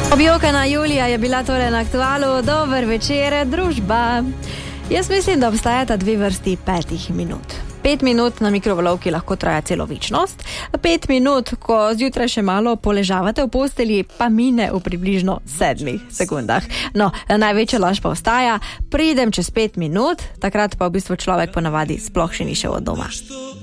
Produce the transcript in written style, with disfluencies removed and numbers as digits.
Objokana Julija je bila torej na Aktualu. Dober večer, družba. Jaz mislim, da obstajata dve vrsti 5 minut. 5 minut na mikrovalovki lahko traja celo večnost, 5 minut, ko zjutraj še malo poležavate v postelji, pa mine v približno 7 sekundah. No, največja laž pa ostaja, pridem čez 5 minut, takrat pa v bistvu človek ponavadi sploh še ni šel od doma.